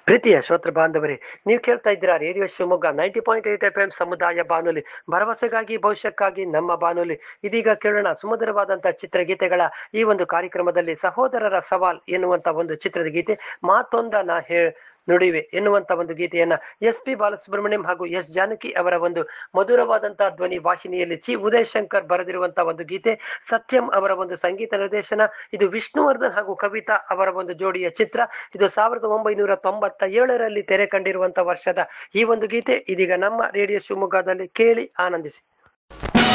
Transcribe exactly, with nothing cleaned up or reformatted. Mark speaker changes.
Speaker 1: ಪ್ರೀತಿಯ ಶ್ರೋತೃ ಬಾಂಧವರೇ, ನೀವು ಕೇಳ್ತಾ ಇದ್ದೀರಾ radio Shivamogga ninety point eight F M ಸಮುದಾಯ ಬಾನುಲಿ, ಭರವಸೆಗಾಗಿ ಭವಿಷ್ಯಕ್ಕಾಗಿ ನಮ್ಮ ಬಾನುಲಿ. ಇದೀಗ ಕೇಳೋಣ ಸುಮಧುರವಾದಂತಹ ಚಿತ್ರಗೀತೆಗಳ ಈ ಒಂದು ಕಾರ್ಯಕ್ರಮದಲ್ಲಿ ಸಹೋದರರ ಸವಾಲ್ ಎನ್ನುವಂತ ಒಂದು ಚಿತ್ರದ ಗೀತೆ, ಮಾತೊಂದ ನಾ ಹೇ ನುಡಿವೆ ಎನ್ನುವಂತ ಒಂದು ಗೀತೆಯನ್ನ ಎಸ್ ಪಿ ಬಾಲಸುಬ್ರಹ್ಮಣ್ಯಂ ಹಾಗೂ ಎಸ್ ಜಾನಕಿ ಅವರ ಒಂದು ಮಧುರವಾದಂತಹ ಧ್ವನಿ ವಾಹಿನಿಯಲ್ಲಿ ಚಿ ಉದಯ್ ಶಂಕರ್ ಬರೆದಿರುವಂತಹ ಒಂದು ಗೀತೆ, ಸತ್ಯಂ ಅವರ ಒಂದು ಸಂಗೀತ ನಿರ್ದೇಶನ. ಇದು ವಿಷ್ಣುವರ್ಧನ್ ಹಾಗೂ ಕವಿತಾ ಅವರ ಒಂದು ಜೋಡಿಯ ಚಿತ್ರ. ಇದು ಸಾವಿರದ ಒಂಬೈನೂರ ತೊಂಬತ್ತ ಏಳರಲ್ಲಿ ತೆರೆ ಕಂಡಿರುವಂತಹ ವರ್ಷದ ಈ ಒಂದು ಗೀತೆ ಇದೀಗ ನಮ್ಮ ರೇಡಿಯೋ ಶಿವಮೊಗ್ಗದಲ್ಲಿ ಕೇಳಿ ಆನಂದಿಸಿ.